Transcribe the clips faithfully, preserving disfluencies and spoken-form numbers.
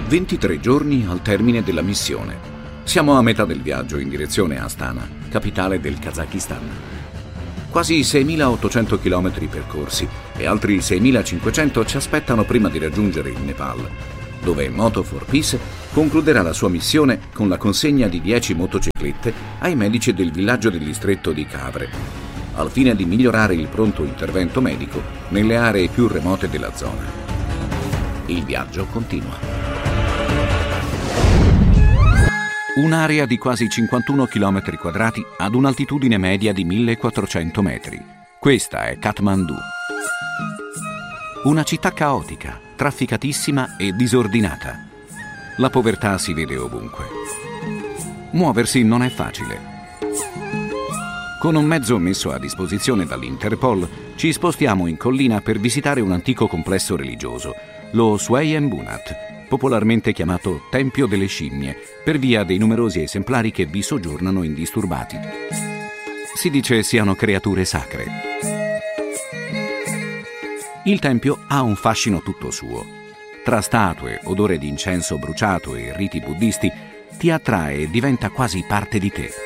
ventitré giorni al termine della missione. Siamo a metà del viaggio in direzione Astana, capitale del Kazakistan. Quasi seimilaottocento chilometri percorsi e altri seimilacinquecento ci aspettano prima di raggiungere il Nepal, dove Moto for Peace concluderà la sua missione con la consegna di dieci motociclette ai medici del villaggio del distretto di Kavre, al fine di migliorare il pronto intervento medico nelle aree più remote della zona. Il viaggio continua. Un'area di quasi cinquantuno chilometri quadrati ad un'altitudine media di millequattrocento metri. Questa è Kathmandu. Una città caotica, trafficatissima e disordinata. La povertà si vede ovunque. Muoversi non è facile. Con un mezzo messo a disposizione dall'Interpol, ci spostiamo in collina per visitare un antico complesso religioso, lo Swayambunat, popolarmente chiamato Tempio delle Scimmie, per via dei numerosi esemplari che vi soggiornano indisturbati. Si dice siano creature sacre. Il tempio ha un fascino tutto suo. Tra statue, odore di incenso bruciato e riti buddisti, ti attrae e diventa quasi parte di te.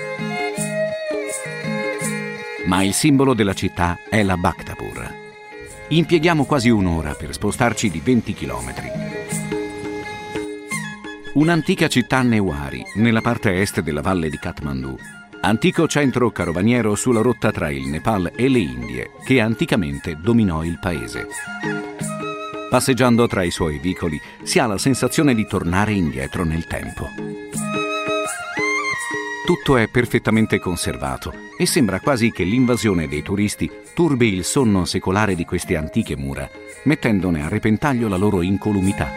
Ma il simbolo della città è la Bhaktapur. Impieghiamo quasi un'ora per spostarci di venti chilometri. Un'antica città Newari, nella parte est della valle di Kathmandu. Antico centro carovaniero sulla rotta tra il Nepal e le Indie, che anticamente dominò il paese. Passeggiando tra i suoi vicoli, si ha la sensazione di tornare indietro nel tempo. Tutto è perfettamente conservato e sembra quasi che l'invasione dei turisti turbi il sonno secolare di queste antiche mura, mettendone a repentaglio la loro incolumità.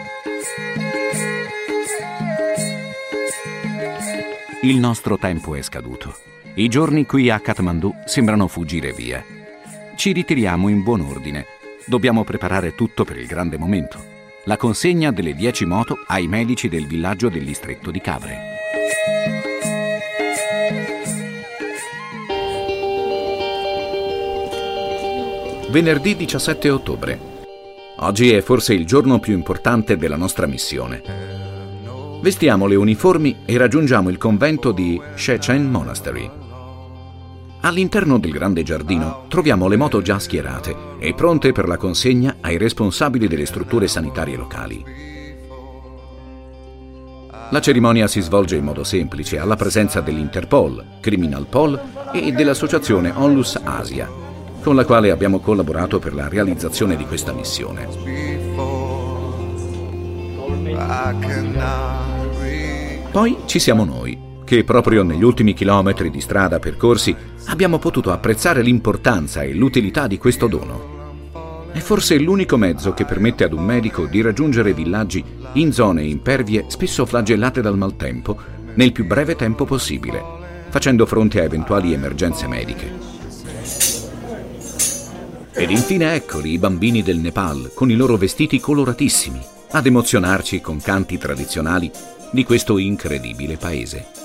Il nostro tempo è scaduto. I giorni qui a Kathmandu sembrano fuggire via. Ci ritiriamo in buon ordine. Dobbiamo preparare tutto per il grande momento: la consegna delle dieci moto ai medici del villaggio del distretto di Kavre. Venerdì diciassette ottobre. Oggi è forse il giorno più importante della nostra missione. Vestiamo le uniformi e raggiungiamo il convento di Shechen Monastery. All'interno del grande giardino troviamo le moto già schierate e pronte per la consegna ai responsabili delle strutture sanitarie locali. La cerimonia si svolge in modo semplice, alla presenza dell'Interpol, Criminal Pol e dell'associazione Onlus Asia, con la quale abbiamo collaborato per la realizzazione di questa missione. Poi ci siamo noi, che proprio negli ultimi chilometri di strada percorsi abbiamo potuto apprezzare l'importanza e l'utilità di questo dono. È forse l'unico mezzo che permette ad un medico di raggiungere villaggi in zone impervie spesso flagellate dal maltempo nel più breve tempo possibile, facendo fronte a eventuali emergenze mediche. Ed infine eccoli i bambini del Nepal con i loro vestiti coloratissimi ad emozionarci con canti tradizionali di questo incredibile paese.